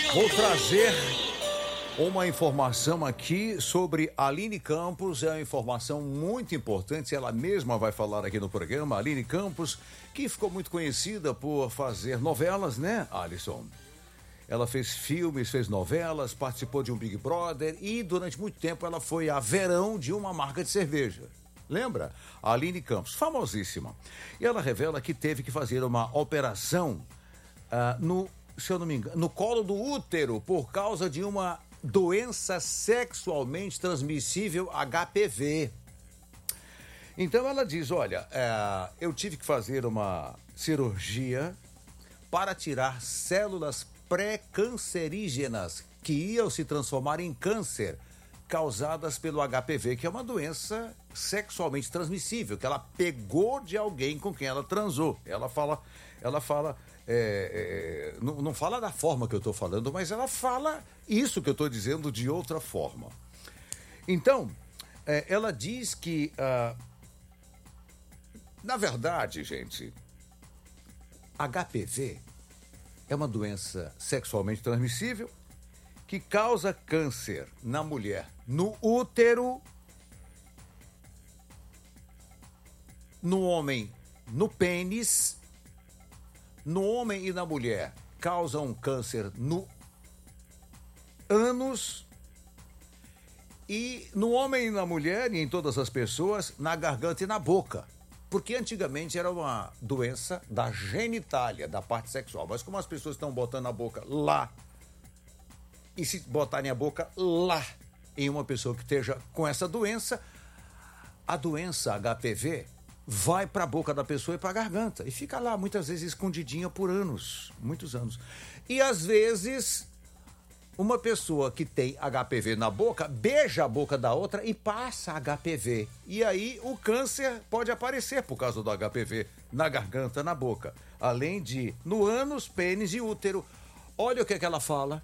Vou trazer uma informação aqui sobre Aline Campos, é uma informação muito importante, ela mesma vai falar aqui no programa. Aline Campos, que ficou muito conhecida por fazer novelas, né, Alisson? Ela fez filmes, fez novelas, participou de um Big Brother e durante muito tempo ela foi a verão de uma marca de cerveja. Lembra? A Aline Campos, famosíssima. E ela revela que teve que fazer uma operação se eu não me engano, no colo do útero por causa de uma doença sexualmente transmissível, HPV. Então ela diz, olha, eu tive que fazer uma cirurgia para tirar células pré-cancerígenas que iam se transformar em câncer causadas pelo HPV, que é uma doença sexualmente transmissível, que ela pegou de alguém com quem ela transou. Ela fala, não fala da forma que eu estou falando, mas ela fala isso que eu estou dizendo de outra forma. Então, ela diz que, na verdade, gente, HPV é uma doença sexualmente transmissível que causa câncer na mulher no útero, no homem no pênis, no homem e na mulher causa um câncer no ânus e no homem e na mulher e em todas as pessoas na garganta e na boca. Porque antigamente era uma doença da genitália, da parte sexual. Mas como as pessoas estão botando a boca lá, e se botarem a boca lá em uma pessoa que esteja com essa doença, a doença HPV vai para a boca da pessoa e para a garganta. E fica lá, muitas vezes, escondidinha por anos, muitos anos. E às vezes, uma pessoa que tem HPV na boca, beija a boca da outra e passa HPV. E aí o câncer pode aparecer por causa do HPV na garganta, na boca. Além de no ânus, pênis e útero. Olha o que ela fala.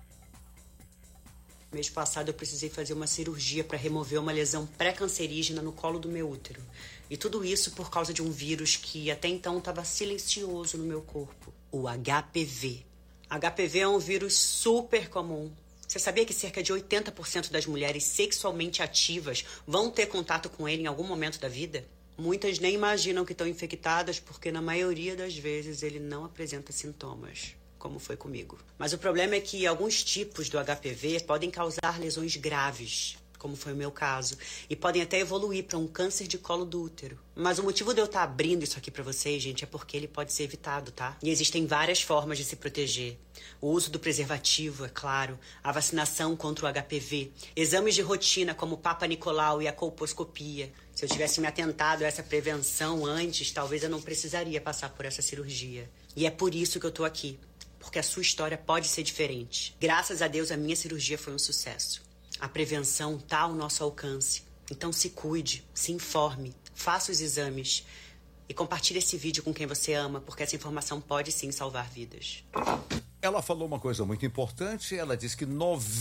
Mês passado eu precisei fazer uma cirurgia para remover uma lesão pré-cancerígena no colo do meu útero. E tudo isso por causa de um vírus que até então estava silencioso no meu corpo. O HPV. HPV é um vírus super comum. Você sabia que cerca de 80% das mulheres sexualmente ativas vão ter contato com ele em algum momento da vida? Muitas nem imaginam que estão infectadas porque na maioria das vezes ele não apresenta sintomas, como foi comigo. Mas o problema é que alguns tipos do HPV podem causar lesões graves, como foi o meu caso, e podem até evoluir para um câncer de colo do útero. Mas o motivo de eu estar abrindo isso aqui para vocês, gente, é porque ele pode ser evitado, tá? E existem várias formas de se proteger. O uso do preservativo, é claro, a vacinação contra o HPV, exames de rotina como o Papa Nicolau e a colposcopia. Se eu tivesse me atentado a essa prevenção antes, talvez eu não precisaria passar por essa cirurgia. E é por isso que eu tô aqui. Porque a sua história pode ser diferente. Graças a Deus, a minha cirurgia foi um sucesso. A prevenção está ao nosso alcance. Então se cuide, se informe, faça os exames e compartilhe esse vídeo com quem você ama, porque essa informação pode sim salvar vidas. Ela falou uma coisa muito importante, ela disse que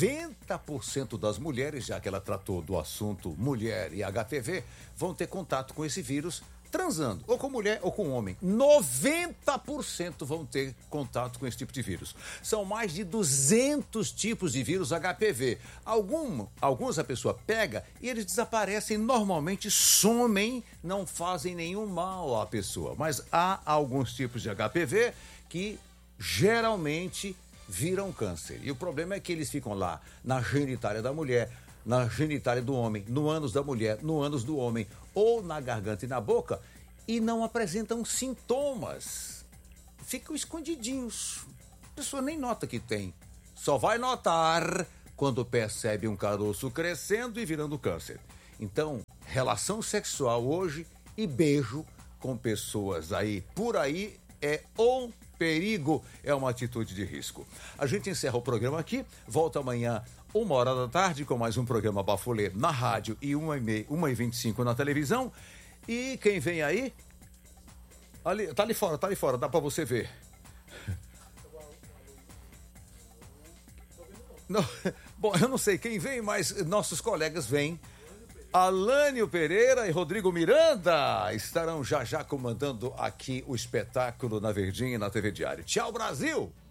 90% das mulheres, já que ela tratou do assunto mulher e HPV, vão ter contato com esse vírus transando, ou com mulher ou com homem. 90% vão ter contato com esse tipo de vírus. São mais de 200 tipos de vírus HPV. Alguns a pessoa pega e eles desaparecem, normalmente somem, não fazem nenhum mal à pessoa. Mas há alguns tipos de HPV que geralmente viram câncer. E o problema é que eles ficam lá na genitália da mulher, na genitália do homem, no ânus da mulher, no ânus do homem, ou na garganta e na boca, e não apresentam sintomas. Ficam escondidinhos. A pessoa nem nota que tem. Só vai notar quando percebe um caroço crescendo e virando câncer. Então, relação sexual hoje e beijo com pessoas aí por aí é um perigo, é uma atitude de risco. A gente encerra o programa aqui, volta amanhã 1h da tarde com mais um programa Bafulê na rádio e 1h25 na televisão. E quem vem aí? Ali, tá ali fora, dá pra você ver. Não, bom, eu não sei quem vem, mas nossos colegas vêm. Alânio Pereira e Rodrigo Miranda estarão já comandando aqui o espetáculo na Verdinha e na TV Diário. Tchau, Brasil!